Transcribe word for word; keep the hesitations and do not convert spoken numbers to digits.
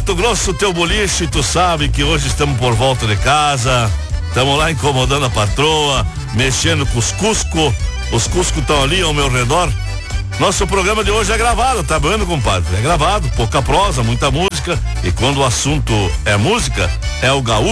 Mato Grosso, teu boliche, tu sabe que hoje estamos por volta de casa, estamos lá incomodando a patroa, mexendo com os Cusco, os Cusco estão ali ao meu redor. Nosso programa de hoje é gravado, tá vendo, compadre? É gravado, pouca prosa, muita música, e quando o assunto é música, é o gaúcho.